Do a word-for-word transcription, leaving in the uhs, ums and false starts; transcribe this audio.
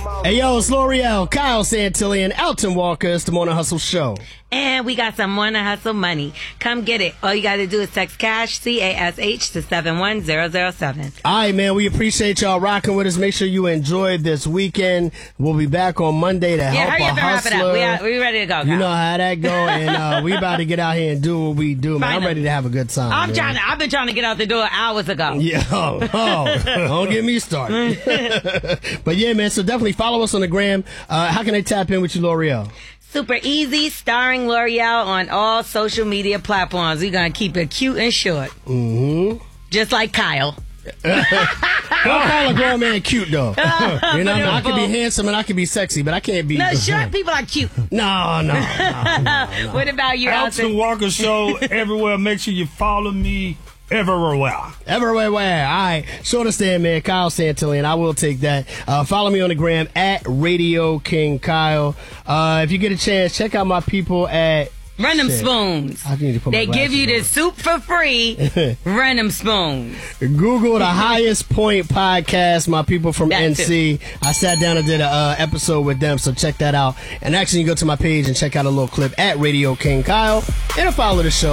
Hey, yo, it's L'Oreal, Kyle Santillan, Elton Walker. It's the Morning Hustle Show. And we got some Morning Hustle money. Come get it. All you got to do is text CASH, C A S H, to seven one zero zero seven. All right, man. We appreciate y'all rocking with us. Make sure you enjoy this weekend. We'll be back on Monday to yeah, help hurry a up and hustler. wrap it up. We, are, we ready to go, Kyle. You know how that go, and uh, we about to get out here and do what we do, man. Finally. I'm ready to have a good time. I'm man. trying to, I've been trying to get out the door hours ago. Yeah, oh, oh, don't get me started. But yeah, man, so definitely follow us on the gram. Uh, how can they tap in with you, L'Oreal? Super easy, starring L'Oreal on all social media platforms. We're going to keep it cute and short. Mm-hmm. Just like Kyle. Don't call a grown man cute, though. You know, I can be handsome and I can be sexy, but I can't be... No, short people are cute. No, no, no, no, no. What about you, Elton Elton? Walker Show everywhere. Make sure you follow me everywhere. Everywhere. All right. Short of stand, man. Kyle Santillan. I will take that. Uh, follow me on the gram at Radio King Kyle. Uh, if you get a chance, check out my people at... Run them Shit. spoons. I need to put my They give you glasses the soup for free. Run them spoons. Google the Highest Point podcast, my people from That N C. too. I sat down and did an uh, episode with them, so check that out. And actually, you go to my page and check out a little clip at Radio King Kyle and follow the show.